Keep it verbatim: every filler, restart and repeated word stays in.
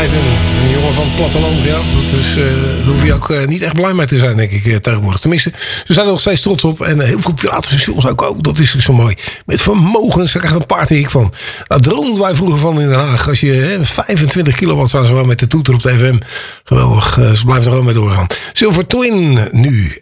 tijd. Een jongen van het platteland, ja. Dus uh, daar hoef je ook uh, niet echt blij mee te zijn, denk ik, uh, tegenwoordig. Tenminste, ze zijn er nog steeds trots op. En uh, heel veel piratenstations ook. ook. Dat is zo mooi. Met vermogens, daar krijg je een paardhik van. Daar droomden wij vroeger van in Den Haag. Als je hè, vijfentwintig kilowatt staan ze wel met de toeter op de F M. Geweldig, uh, ze blijven er gewoon mee doorgaan. Silver Twin nu.